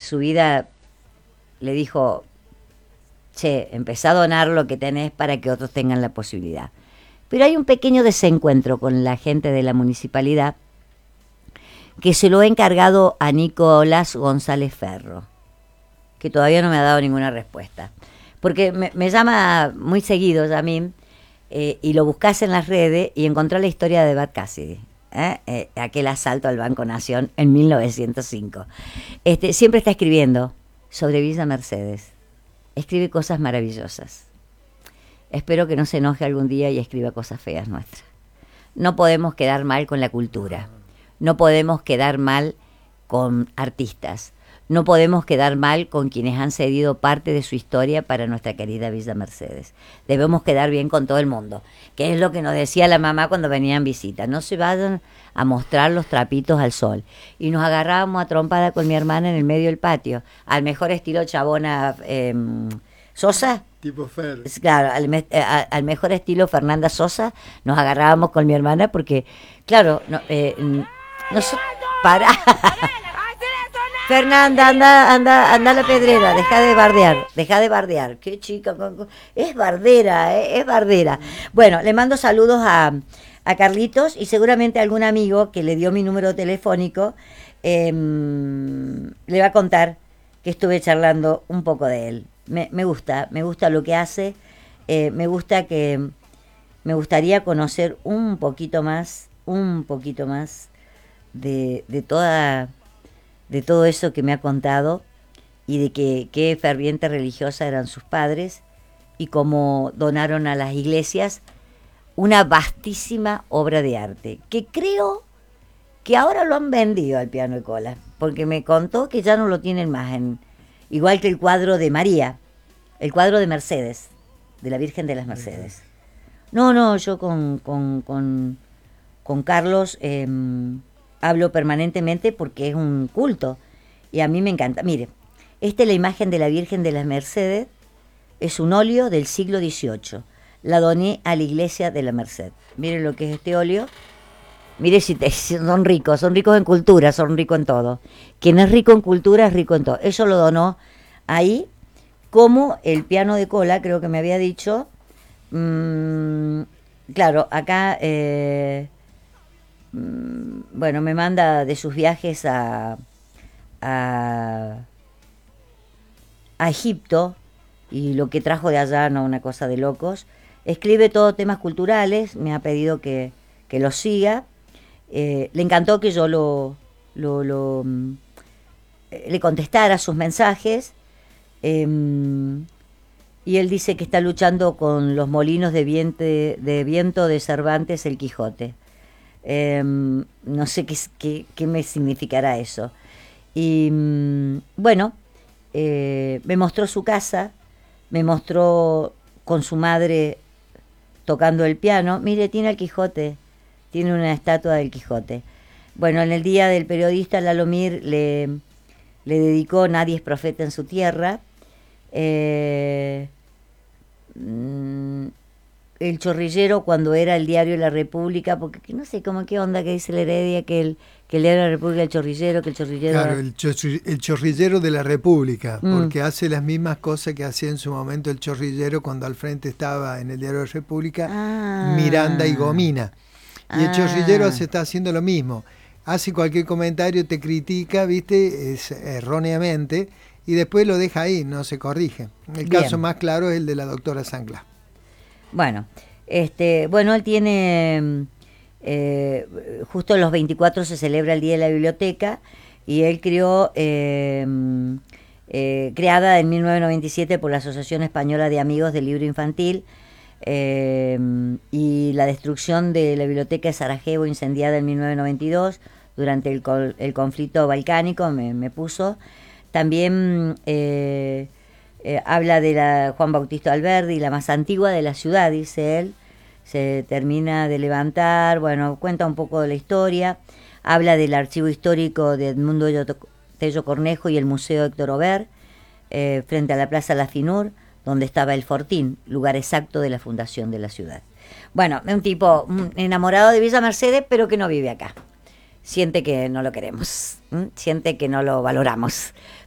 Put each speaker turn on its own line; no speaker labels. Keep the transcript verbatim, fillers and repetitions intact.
su vida le dijo, che, empezá a donar lo que tenés para que otros tengan la posibilidad. Pero hay un pequeño desencuentro con la gente de la municipalidad que se lo he encargado a Nicolás González Ferro, que todavía no me ha dado ninguna respuesta. Porque me, me llama muy seguido, Yamín, eh, y lo buscás en las redes y encontrás la historia de Bud Cassidy, ¿eh? Eh, aquel asalto al Banco Nación en mil novecientos cinco. Este, siempre está escribiendo sobre Villa Mercedes. Escribe cosas maravillosas. Espero que no se enoje algún día y escriba cosas feas nuestras. No podemos quedar mal con la cultura. No podemos quedar mal con artistas. No podemos quedar mal con quienes han cedido parte de su historia para nuestra querida Villa Mercedes. Debemos quedar bien con todo el mundo, que es lo que nos decía la mamá cuando venían visitas. No se vayan a mostrar los trapitos al sol. Y nos agarrábamos a trompada con mi hermana en el medio del patio, al mejor estilo Chabona eh, Sosa.
Tipo Fer.
Claro, al, me, a, al mejor estilo Fernanda Sosa, nos agarrábamos con mi hermana porque, claro, no, eh, no so, para... Fernanda, anda, anda, anda a la pedrera, deja de bardear, deja de bardear. Qué chica, es bardera, eh, es bardera. Bueno, le mando saludos a, a Carlitos y seguramente algún amigo que le dio mi número telefónico eh, le va a contar que estuve charlando un poco de él. Me, me gusta, me gusta lo que hace, eh, me gusta que, me gustaría conocer un poquito más, un poquito más de, de toda... de todo eso que me ha contado y de que qué ferviente religiosa eran sus padres y cómo donaron a las iglesias una vastísima obra de arte, que creo que ahora lo han vendido al piano de cola, porque me contó que ya no lo tienen más, en, igual que el cuadro de María, el cuadro de Mercedes, de la Virgen de las Mercedes. No, no, yo con, con, con, con Carlos... Eh, hablo permanentemente porque es un culto y a mí me encanta. Mire, esta es la imagen de la Virgen de las Mercedes, es un óleo del siglo dieciocho. La doné a la iglesia de la Merced. Mire lo que es este óleo. Mire si te, son ricos, son ricos en cultura, son ricos en todo. Quien es rico en cultura es rico en todo. Eso lo donó ahí, como el piano de cola, creo que me había dicho. Mmm, claro, acá... Eh, bueno, me manda de sus viajes a, a, a Egipto y lo que trajo de allá, no una cosa de locos. Escribe todo temas culturales, me ha pedido que, que lo siga. Eh, le encantó que yo lo, lo, lo le contestara sus mensajes. Eh, y él dice que está luchando con los molinos de viento de, viento de Cervantes, el Quijote. Eh, no sé qué, qué, qué me significará eso. Y bueno, eh, me mostró su casa, me mostró con su madre tocando el piano. Mire, tiene el Quijote, tiene una estatua del Quijote. Bueno, en el Día del Periodista, Lalomir le, le dedicó Nadie es profeta en su tierra. Eh, El Chorrillero, cuando era el diario La República, porque no sé cómo qué onda que dice la Heredia, que el, que el diario La República, el Chorrillero, que el Chorrillero...
Claro, el, chorri, el Chorrillero de la República,
mm.
porque hace las mismas cosas que hacía en su momento el Chorrillero cuando al frente estaba en el diario La República, ah. Miranda y Gomina. Y ah. el Chorrillero se está haciendo lo mismo. Hace cualquier comentario, te critica, ¿viste? Es, erróneamente, y después lo deja ahí, no se corrige. El Bien. caso más claro es el de la doctora Sangla.
Bueno, este, bueno, él tiene, eh, justo los veinticuatro se celebra el Día de la Biblioteca y él creó, eh, eh, creada en mil novecientos noventa y siete por la Asociación Española de Amigos del Libro Infantil, eh, y la destrucción de la biblioteca de Sarajevo incendiada en mil novecientos noventa y dos durante el, el conflicto balcánico, me, me puso. También... Eh, Eh, habla de la Juan Bautista Alberdi, la más antigua de la ciudad, dice él. Se termina de levantar, bueno, cuenta un poco de la historia. Habla del archivo histórico de Edmundo Tello Cornejo y el Museo Héctor Ober, eh, frente a la Plaza La Finur, donde estaba el Fortín, lugar exacto de la fundación de la ciudad. Bueno, es un tipo enamorado de Villa Mercedes, pero que no vive acá. Siente que no lo queremos, ¿m? Siente que no lo valoramos.